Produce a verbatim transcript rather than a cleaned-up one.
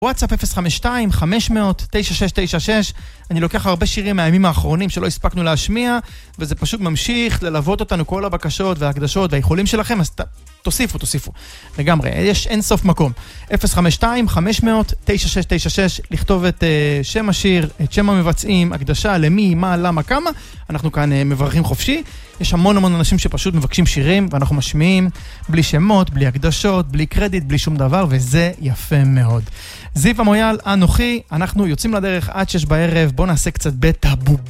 וואטסאפ אפס חמש שתיים חמש אפס אפס תשע שש תשע שש. אני לוקח הרבה שירים מהימים האחרונים שלא הספקנו להשמיע, וזה פשוט ממשיך ללוות אותנו כל הבקשות וההקדשות והאיחולים שלכם, אז ת, תוסיפו, תוסיפו. לגמרי, יש אין סוף מקום. אפס חמש שתיים חמש אפס אפס תשע שש תשע שש, לכתוב את uh, שם השיר, את שם המבצעים, הקדשה, למי, מה, למה, כמה. אנחנו כאן uh, מברכים חופשי. יש המון המון אנשים שפשוט מבקשים שירים, ואנחנו משמיעים בלי שמות, בלי הקדשות, בלי קרדיט, בלי שום דבר, וזה יפה מאוד. זיו המויאל, אנוכי, אנחנו יוצאים לדרך עד שש בערב, בואו נעשה קצת בטאבו